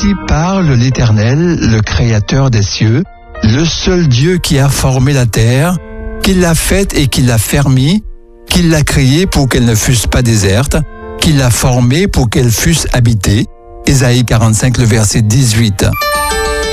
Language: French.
Ainsi parle l'Éternel, le Créateur des cieux, le seul Dieu qui a formé la terre, qui l'a faite et qui l'a fermée, qui l'a créée pour qu'elle ne fût pas déserte, qui l'a formée pour qu'elle fût habitée. Ésaïe 45, le verset 18.